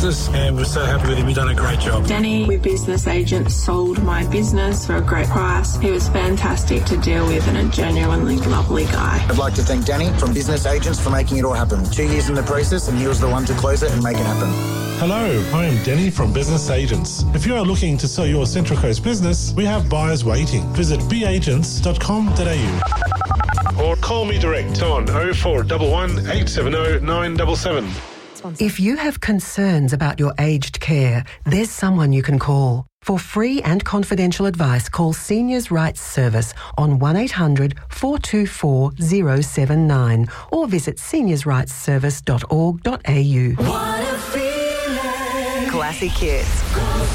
business, and we're so happy with him. He's done a great job. Danny, with Business Agent, sold my business for a great price. He was fantastic to deal with and a genuinely lovely guy. I'd like to thank Danny from Business Agents for making it all happen. 2 years in the process, and he was the one to close it and make it happen. Hello, I am Denny from Business Agents. If you are looking to sell your Central Coast business, we have buyers waiting. Visit beagents.com.au or call me direct on 0411 870 977. If you have concerns about your aged care, there's someone you can call. For free and confidential advice, call Seniors Rights Service on 1800 424 079 or visit seniorsrightsservice.org.au. Classic Hits.